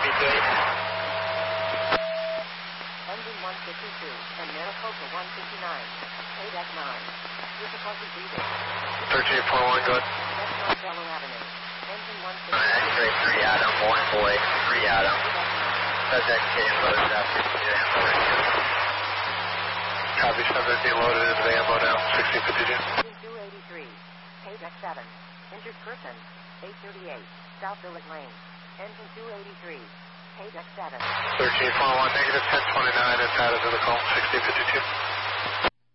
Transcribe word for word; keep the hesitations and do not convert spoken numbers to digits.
Copy, two eight. Engine one fifty-two and Maricopa one fifty-nine. K D E C nine. Difficulty breathing. thirteen point one, good. West North Bellow Avenue. Engine one Alright, fifty-two. X-ray three Adam, one boy, three Adam. Subject getting loaded up into the ammo. Copy, subject being loaded into the ammo now, sixty fifty-two. Engine two eighty-three. K D E C seven. Injured person. eight thirty-eight. South Village Lane. Engine two eighty-three. K D E C seven. thirteen point one, negative ten twenty-nine, it's added to the call, sixty fifty-two.